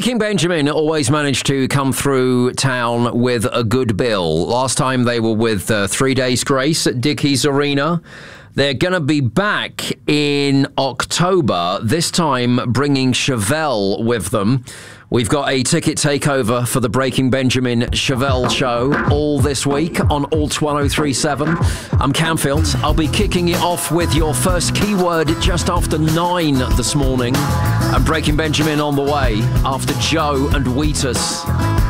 Breaking Benjamin always manage to come through town with a good bill. Last time they were with 3 Days Grace at Dickies Arena. They're going to be back in October, this time bringing Chevelle with them. We've got a ticket takeover for the Breaking Benjamin Chevelle show all this week on Alt 1037. I'm Camfield. I'll be kicking it off with your first keyword just after 9 this morning. And Breaking Benjamin on the way after Joe and Wheatus.